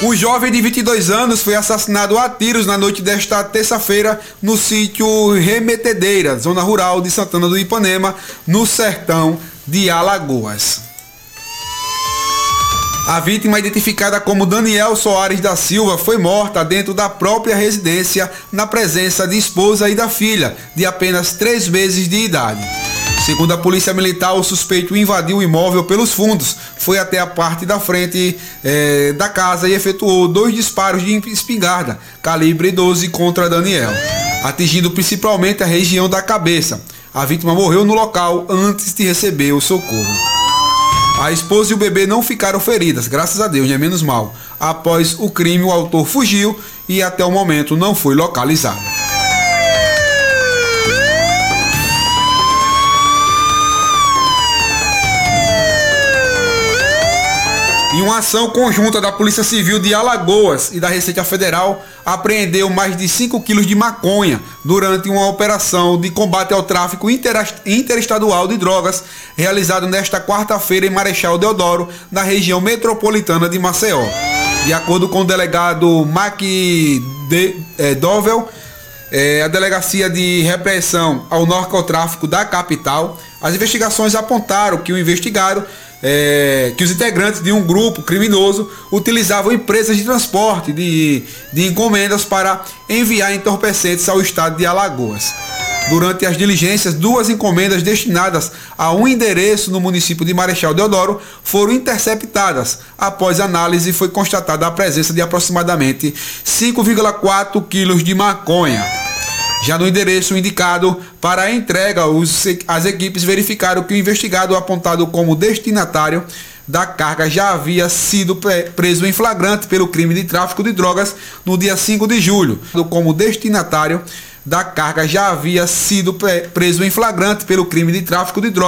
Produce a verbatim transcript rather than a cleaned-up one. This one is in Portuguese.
O jovem de vinte e dois anos foi assassinado a tiros na noite desta terça-feira no sítio Remetedeira, zona rural de Santana do Ipanema, no sertão de Alagoas. A vítima, identificada como Daniel Soares da Silva, foi morta dentro da própria residência, na presença de esposa e da filha, de apenas três meses de idade. Segundo a Polícia Militar, o suspeito invadiu o imóvel pelos fundos, foi até a parte da frente eh, da casa e efetuou dois disparos de espingarda, calibre doze, contra Daniel, atingindo principalmente a região da cabeça. A vítima morreu no local antes de receber o socorro. A esposa e o bebê não ficaram feridas, graças a Deus, né? Menos mal. Após o crime, o autor fugiu e até o momento não foi localizado. Em uma ação conjunta da Polícia Civil de Alagoas e da Receita Federal, apreendeu mais de cinco quilos de maconha durante uma operação de combate ao tráfico interestadual de drogas realizado nesta quarta-feira em Marechal Deodoro, na região metropolitana de Maceió. De acordo com o delegado Mac Dovel, é, a Delegacia de Repressão ao Narcotráfico da capital, as investigações apontaram que o investigado É, que os integrantes de um grupo criminoso utilizavam empresas de transporte de, de encomendas para enviar entorpecentes ao estado de Alagoas. Durante as diligências, duas encomendas destinadas a um endereço no município de Marechal Deodoro foram interceptadas. Após análise, foi constatada a presença de aproximadamente cinco vírgula quatro quilos de maconha. Já no endereço indicado para a entrega, os, as equipes verificaram que o investigado apontado como destinatário da carga já havia sido preso em flagrante pelo crime de tráfico de drogas no dia cinco de julho. Como destinatário da carga já havia sido preso em flagrante pelo crime de tráfico de drogas